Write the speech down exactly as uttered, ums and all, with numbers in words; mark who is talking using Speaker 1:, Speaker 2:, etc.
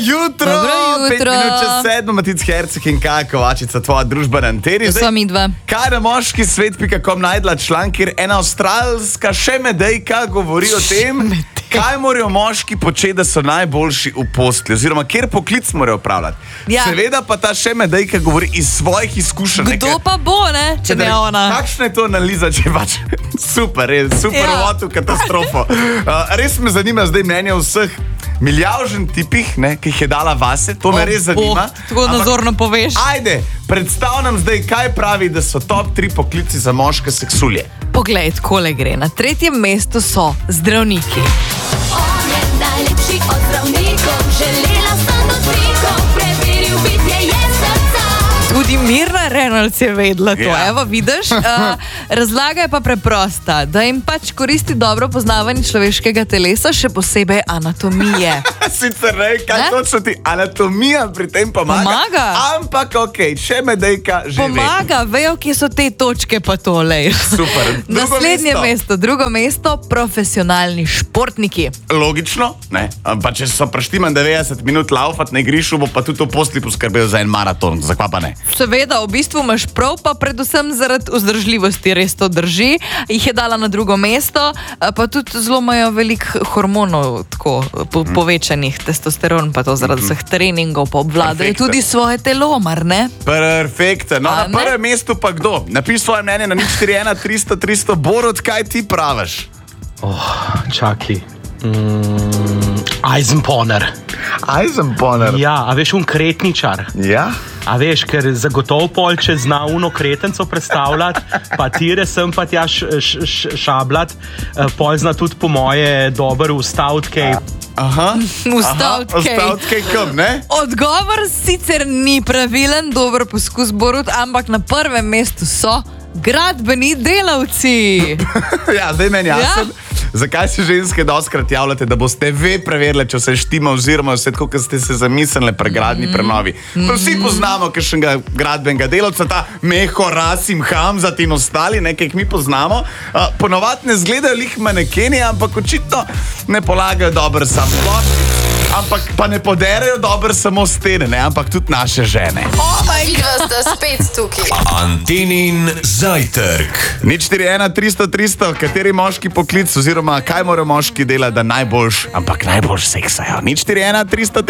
Speaker 1: Jutro,
Speaker 2: Dobro
Speaker 1: pet
Speaker 2: jutro.
Speaker 1: minut čez sedmo, Matic Herceg in Kaja Kovačica, tvoja družba na anteni.
Speaker 2: To sva midva.
Speaker 1: Kaj na moški svet pika com najdla članek, kjer ena avstralska še medejka govori o tem, kaj morajo moški početi, da so najboljši v posli, oziroma kjer poklic morajo opravljati.
Speaker 2: Ja.
Speaker 1: Seveda pa ta še medejka govori iz svojih izkušenj.
Speaker 2: Kdo
Speaker 1: nekaj-
Speaker 2: pa bo, ne, če ne ona?
Speaker 1: Kakšna je to analiza, če pač super, je super
Speaker 2: Ja.
Speaker 1: uvod v katastrofo. Uh, res me zanima zdaj mnenje vseh milijavžen tipih, ne, ki jih je dala vase, to me
Speaker 2: O,
Speaker 1: res
Speaker 2: Bog,
Speaker 1: zanima.
Speaker 2: tako
Speaker 1: Ampak
Speaker 2: nazorno poveš.
Speaker 1: Ajde, predstav nam zdaj, kaj pravi, da so top tri poklici za moške seksulje.
Speaker 2: Poglej, takole gre. Na tretjem mestu so zdravniki.
Speaker 3: On je najlepši od zdravnikov, želela sem do trikov, preveril bitje je srca.
Speaker 2: Tudi Mirna Reynolds je vedela to,
Speaker 1: Ja.
Speaker 2: evo, vidiš? Uh, razlaga je pa preprosta, da jim pač koristi dobro poznavanje človeškega telesa, še posebej anatomije.
Speaker 1: Sicer ne, kaj
Speaker 2: Ne?
Speaker 1: točno ti anatomija pri tem pomaga.
Speaker 2: Pomaga.
Speaker 1: Ampak ok, še medejka že ve.
Speaker 2: Pomaga, vejo, kje so te točke, pa tole.
Speaker 1: Super. Drugo
Speaker 2: Naslednje
Speaker 1: mesto.
Speaker 2: mesto, drugo mesto, profesionalni športniki.
Speaker 1: Logično, ne. Pa če so prštiman devetdeset minut laufat na igrišču, bo pa tudi v posli poskrbel za en maraton. Zakaj pa ne?
Speaker 2: Seveda, v bistvu imaš prav, pa predvsem zaradi vzdržljivosti res to drži. Jih je dala na drugo mesto, pa tudi zelo imajo veliko hormonov, tako po, povečanih, testosteron, pa to zaradi vseh treningov, pa obvladajo
Speaker 1: Perfekto.
Speaker 2: tudi svoje telo, mar ne?
Speaker 1: Perfekt. No,
Speaker 2: A
Speaker 1: na
Speaker 2: ne?
Speaker 1: prvem mestu pa kdo? Napiš svoje mnenje na nič štiri ena tristo tristo. Borut, kaj ti praviš?
Speaker 4: Čakaj. Mm, Eisenponer.
Speaker 1: Eisenponer.
Speaker 4: Ja, a veš, un kretničar.
Speaker 1: Ja?
Speaker 4: A veš, ker zagotovo pol, če zna uno kretenco predstavljati, pa tire sem pa tja š, š, š, šablat, eh, pol zna tudi po moje dober ustavtke.
Speaker 1: Aha.
Speaker 2: Ustavt kaj.
Speaker 1: Ustavt kaj kam, ne?
Speaker 2: Odgovor sicer ni pravilen, dober poskus, Borut, ampak na prvem mestu so gradbeni delavci.
Speaker 1: Ja, zdaj meni jasno.
Speaker 2: Ja.
Speaker 1: Zakaj se ženske doskrat javljate, da boste ve preverili, če vse štima, oziroma vse tako, kot ste se zamislili pri gradni prenovi. Pa vsi poznamo kakšnega gradbenega delavca, ta Meho, Rasim, Hamzat in ostali, nekaj jih mi poznamo. Uh, Ponovadi ne izgledajo lih manekeni, ampak očitno ne polagajo dobro sam ploščic, ampak pa ne poderejo dobro samo stene, ne, ampak tudi naše žene.
Speaker 5: Vidva sta spet tukaj.
Speaker 6: Antenin zajtrk.
Speaker 1: Nič štiri ena tristo tristo, kateri moški poklic oziroma kaj morajo moški delati, da najboljš, ampak najboljš seksajo. Nič štiri ena tristo tristo.